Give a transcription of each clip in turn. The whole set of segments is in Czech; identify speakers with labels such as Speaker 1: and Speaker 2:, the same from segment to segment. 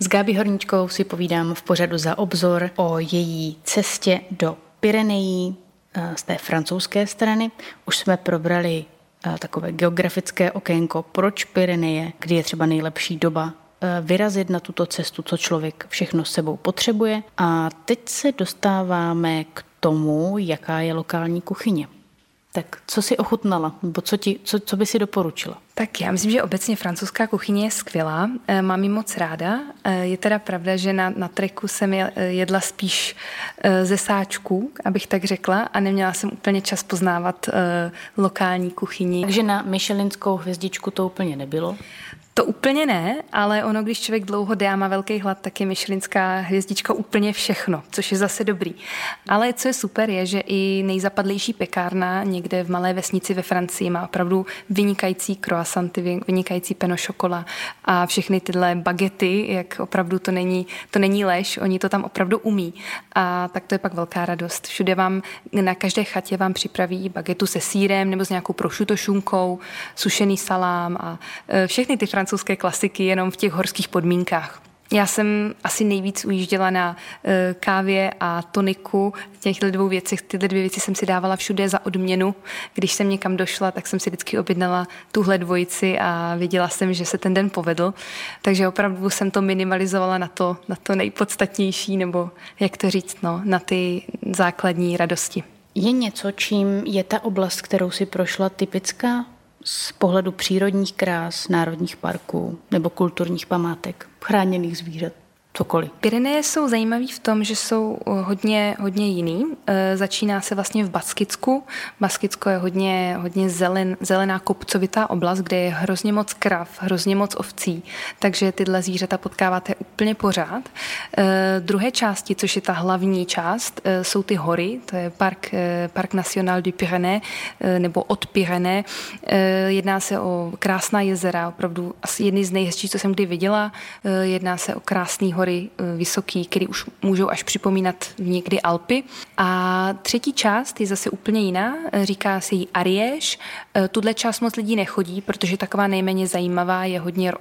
Speaker 1: S Gábí Horníčkou si povídám v pořadu Za obzor o její cestě do Pyrenejí z té francouzské strany. Už jsme probrali takové geografické okénko, proč Pyreneje, kdy je třeba nejlepší doba vyrazit na tuto cestu, co člověk všechno s sebou potřebuje. A teď se dostáváme k tomu, jaká je lokální kuchyně. Tak co jsi ochutnala, nebo co by si doporučila?
Speaker 2: Tak já myslím, že obecně francouzská kuchyně je skvělá, mám ji moc ráda. Je teda pravda, že na treku jsem jedla spíš ze sáčků, abych tak řekla, a neměla jsem úplně čas poznávat lokální kuchyni.
Speaker 1: Takže na michelinskou hvězdičku to úplně nebylo?
Speaker 2: To úplně ne, ale ono, když člověk dlouho jde a má velký hlad, tak je michelinská hvězdička úplně všechno, což je zase dobrý. Ale co je super, je, že i nejzapadlejší pekárna někde v malé vesnici ve Francii má opravdu vynikající croissanty, vynikající pain au chocolat a všechny tyhle bagety, jak opravdu to není lež, oni to tam opravdu umí. A tak to je pak velká radost. Všude na každé chatě vám připraví bagetu se sýrem nebo s nějakou prosciutto šunkou, sušený salám a všechny ty francouzské klasiky jenom v těch horských podmínkách. Já jsem asi nejvíc ujížděla na kávě a toniku. Tyhle dvě věci jsem si dávala všude za odměnu. Když jsem někam došla, tak jsem si vždycky objednala tuhle dvojici a věděla jsem, že se ten den povedl. Takže opravdu jsem to minimalizovala na to nejpodstatnější, nebo jak to říct, na ty základní radosti.
Speaker 1: Je něco, čím je ta oblast, kterou si prošla, typická z pohledu přírodních krás, národních parků nebo kulturních památek, chráněných zvířat, cokoliv?
Speaker 2: Pyreneje jsou zajímavý v tom, že jsou hodně jiný. Začíná se vlastně v Baskicku. Baskicko je hodně zelená kopcovitá oblast, kde je hrozně moc krav, hrozně moc ovcí, takže tyhle zvířata potkáváte úplně pořád. Druhé části, což je ta hlavní část, jsou ty hory, to je Parc National du Pyrénées nebo od Pyrénées. Jedná se o krásná jezera, opravdu asi jedny z nejhezčích, co jsem kdy viděla. Jedná se o krásný hory vysoký, který už můžou až připomínat někdy Alpy. A třetí část je zase úplně jiná, říká se jí Ariège. Tuhle část moc lidí nechodí, protože taková nejméně zajímavá, je hodně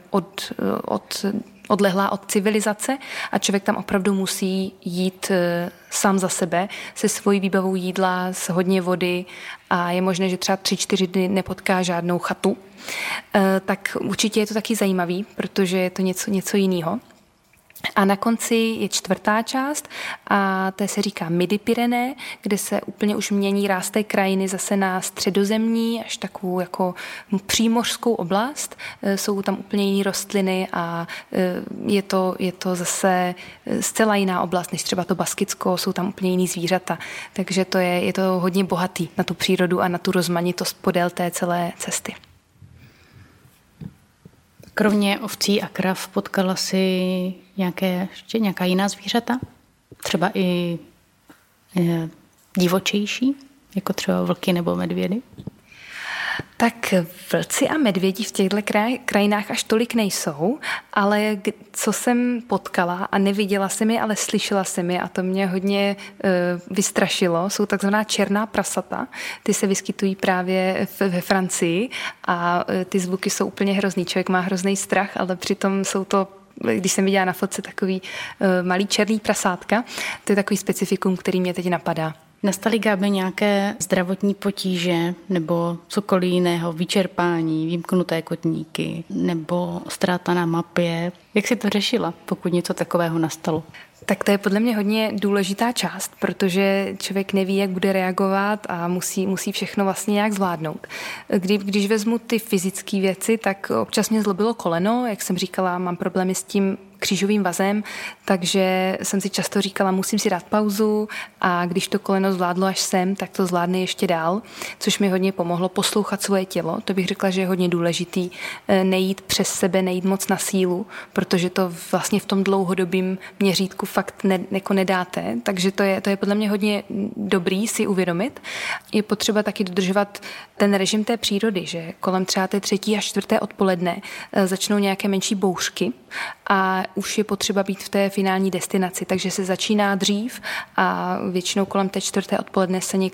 Speaker 2: odlehlá od civilizace a člověk tam opravdu musí jít sám za sebe se svojí výbavou jídla, s hodně vody a je možné, že třeba 3-4 dny nepotká žádnou chatu. Tak určitě je to taky zajímavý, protože je to něco jiného. A na konci je čtvrtá část a to se říká Midi-Pyrénées, kde se úplně už mění ráz té krajiny zase na středozemní, až takovou jako přímořskou oblast. Jsou tam úplně jiné rostliny a je to zase zcela jiná oblast, než třeba to Baskicko, jsou tam úplně jiný zvířata. Takže je to hodně bohatý na tu přírodu a na tu rozmanitost podél té celé cesty.
Speaker 1: Kromě ovcí a krav potkala si ještě nějaká jiná zvířata? Třeba i divočejší, jako třeba vlky nebo medvědy?
Speaker 2: Tak vlci a medvědi v těchto krajinách až tolik nejsou, ale co jsem potkala a neviděla jsem je, ale slyšela jsem je a to mě hodně vystrašilo, jsou takzvaná černá prasata. Ty se vyskytují právě ve Francii a ty zvuky jsou úplně hrozný. Člověk má hrozný strach, ale přitom jsou to, když jsem viděla na fotce, takový malý černý prasátka, to je takový specifikum, který mě teď napadá.
Speaker 1: Nastaly, Gáby, nějaké zdravotní potíže nebo cokoliv jiného, vyčerpání, vymknuté kotníky nebo ztráta na mapě? Jak jsi to řešila, pokud něco takového nastalo?
Speaker 2: Tak to je podle mě hodně důležitá část, protože člověk neví, jak bude reagovat a musí všechno vlastně nějak zvládnout. Když vezmu ty fyzické věci, tak občas mě zlobilo koleno, jak jsem říkala, mám problémy s tím křížovým vazem, takže jsem si často říkala, musím si dát pauzu a když to koleno zvládlo až sem, tak to zvládne ještě dál, což mi hodně pomohlo poslouchat svoje tělo. To bych řekla, že je hodně důležitý nejít přes sebe, nejít moc na sílu, protože to vlastně v tom dlouhodobém měřítku fakt nedáte, takže to je podle mě hodně dobrý si uvědomit. Je potřeba taky dodržovat ten režim té přírody, že kolem třeba té 3. a 4. odpoledne začnou nějaké menší bouřky a už je potřeba být v té finální destinaci, takže se začíná dřív a většinou kolem té 4. odpoledne se někam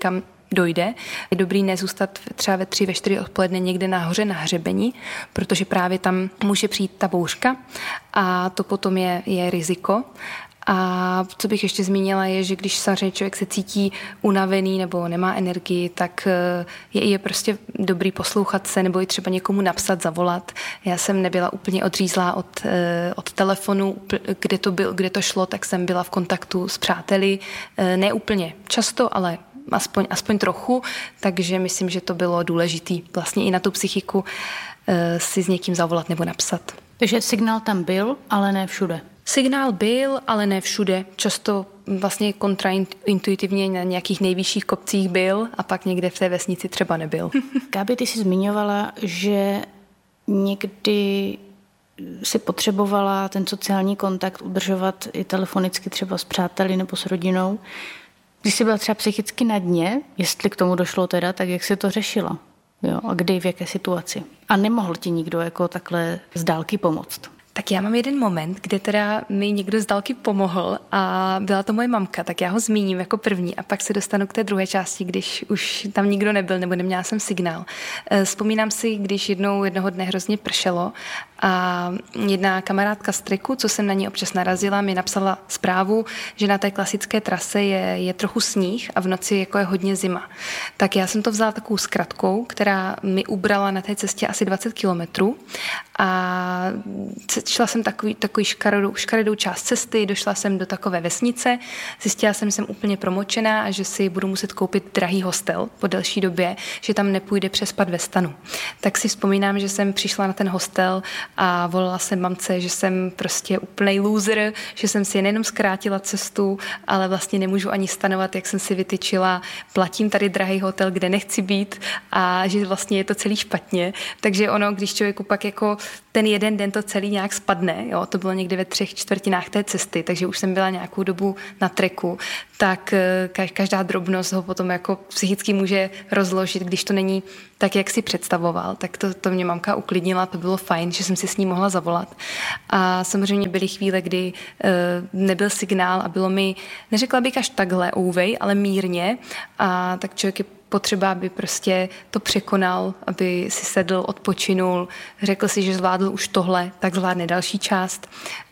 Speaker 2: dojde. Je dobrý nezůstat třeba ve 3, ve 4 odpoledne někde nahoře na hřebeni, protože právě tam může přijít ta bouřka a to potom je riziko. A co bych ještě zmínila je, že když samozřejmě člověk se cítí unavený nebo nemá energii, tak je prostě dobrý poslouchat se nebo i třeba někomu napsat, zavolat. Já jsem nebyla úplně odřízlá od telefonu, kde to šlo, tak jsem byla v kontaktu s přáteli. Ne úplně často, ale aspoň trochu, takže myslím, že to bylo důležitý vlastně i na tu psychiku si s někým zavolat nebo napsat.
Speaker 1: Takže signál tam byl, ale ne všude.
Speaker 2: Signál byl, ale ne všude. Často vlastně kontraintuitivně na nějakých nejvyšších kopcích byl a pak někde v té vesnici třeba nebyl.
Speaker 1: Gábi, ty jsi zmiňovala, že někdy si potřebovala ten sociální kontakt udržovat i telefonicky třeba s přáteli nebo s rodinou. Když jsi byla třeba psychicky na dně, jestli k tomu došlo teda, tak jak jsi to řešila? Jo, a kdy, v jaké situaci? A nemohl ti nikdo jako takhle z dálky pomoct?
Speaker 2: Tak já mám jeden moment, kde teda mi někdo z dálky pomohl a byla to moje mamka, tak já ho zmíním jako první a pak se dostanu k té druhé části, když už tam nikdo nebyl nebo neměla jsem signál. Vzpomínám si, když jednoho dne hrozně pršelo a jedna kamarádka z triku, co jsem na ní občas narazila, mi napsala zprávu, že na té klasické trase je trochu sníh a v noci jako je hodně zima. Tak já jsem to vzala takovou zkratkou, která mi ubrala na té cestě asi 20 kilometrů a šla jsem takový škaredou část cesty, došla jsem do takové vesnice, zjistila jsem úplně promočená a že si budu muset koupit drahý hostel po delší době, že tam nepůjde přespat ve stanu. Tak si vzpomínám, že jsem přišla na ten hostel a volala jsem mamce, že jsem prostě úplnej loser, že jsem si nejenom zkrátila cestu, ale vlastně nemůžu ani stanovat, jak jsem si vytyčila, platím tady drahý hotel, kde nechci být a že vlastně je to celý špatně. Takže ono, když člověku pak jako ten jeden den to celý nějak spadne, jo, to bylo někdy ve 3/4 té cesty, takže už jsem byla nějakou dobu na treku, tak každá drobnost ho potom jako psychicky může rozložit, když to není tak, jak si představoval, tak to mě mamka uklidnila, to bylo fajn, že jsem si s ní mohla zavolat. A samozřejmě byly chvíle, kdy nebyl signál a bylo mi, neřekla bych až takhle ouvej, ale mírně a tak člověk je potřeba, aby prostě to překonal, aby si sedl, odpočinul, řekl si, že zvládl už tohle, tak zvládne další část.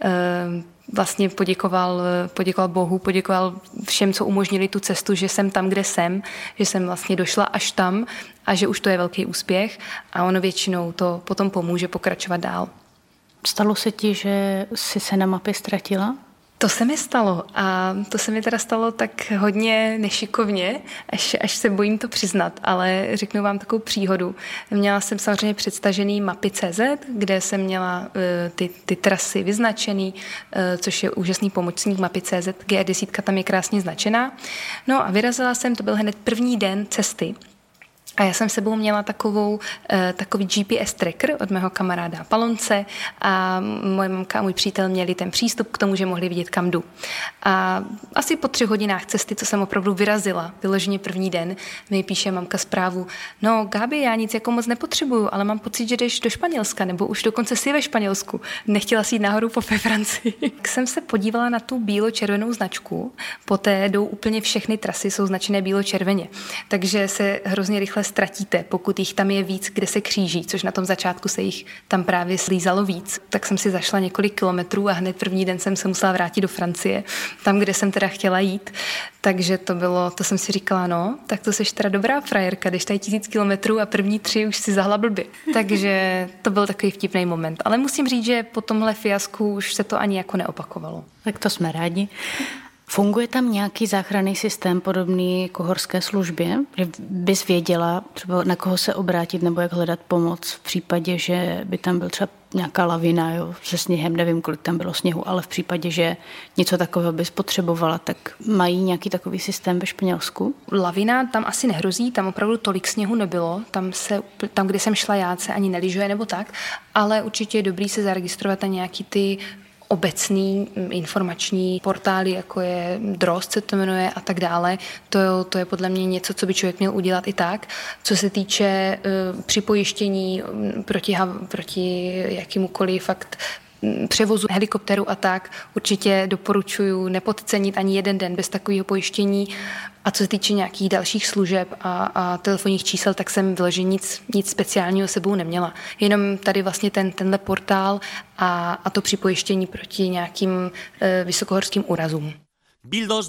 Speaker 2: Vlastně poděkoval Bohu, poděkoval všem, co umožnili tu cestu, že jsem tam, kde jsem, že jsem vlastně došla až tam a že už to je velký úspěch a ono většinou to potom pomůže pokračovat dál.
Speaker 1: Stalo se ti, že jsi se na mapě ztratila?
Speaker 2: To se mi stalo a to se mi teda stalo tak hodně nešikovně, až se bojím to přiznat, ale řeknu vám takovou příhodu. Měla jsem samozřejmě předstažený mapy CZ, kde jsem měla ty trasy vyznačený, což je úžasný pomocník mapy CZ, G10 tam je krásně značená. No a vyrazila jsem, to byl hned první den cesty. A já jsem sebou měla takový GPS tracker od mého kamaráda Palonce a moje mamka a můj přítel měli ten přístup k tomu, že mohli vidět, kam jdu. A asi po 3 hodinách cesty, co jsem opravdu vyrazila, vyloženě první den, mi píše mamka zprávu, no Gábi, já nic jako moc nepotřebuju, ale mám pocit, že jdeš do Španělska, nebo už dokonce jsi ve Španělsku. Nechtěla si jít nahoru po Francii. Tak jsem se podívala na tu bílo-červenou značku, poté jdou úplně všechny trasy, jsou značené bílo-červeně, takže se hrozně rychle ztratíte, pokud jich tam je víc, kde se kříží, což na tom začátku se jich tam právě slízalo víc. Tak jsem si zašla několik kilometrů a hned první den jsem se musela vrátit do Francie, tam, kde jsem teda chtěla jít. Takže to jsem si říkala, no, tak to seš teda dobrá frajerka, jdeš tady 1000 kilometrů a první 3 už si zahla blbě. Takže to byl takový vtipný moment. Ale musím říct, že po tomhle fiasku už se to ani jako neopakovalo.
Speaker 1: Tak to jsme rádi. Funguje tam nějaký záchranný systém podobný jako horské službě, že bys věděla třeba na koho se obrátit nebo jak hledat pomoc v případě, že by tam byl třeba nějaká lavina, jo, se sněhem, nevím, kolik tam bylo sněhu, ale v případě, že něco takového bys potřebovala, tak mají nějaký takový systém ve Španělsku?
Speaker 2: Lavina tam asi nehrozí, tam opravdu tolik sněhu nebylo, tam kde jsem šla já, se ani nelyžuje nebo tak, ale určitě je dobrý se zaregistrovat na nějaký ty obecný informační portály, jako je Drozd se to jmenuje a tak dále. To je podle mě něco, co by člověk měl udělat i tak. Co se týče připojištění proti jakémukoliv fakt převozu helikopteru a tak, určitě doporučuji nepodcenit ani jeden den bez takového pojištění. A co se týče nějakých dalších služeb a telefonních čísel, tak jsem vyloženě nic speciálního sebou neměla. Jenom tady vlastně tenhle portál a to připojištění proti nějakým vysokohorským úrazům.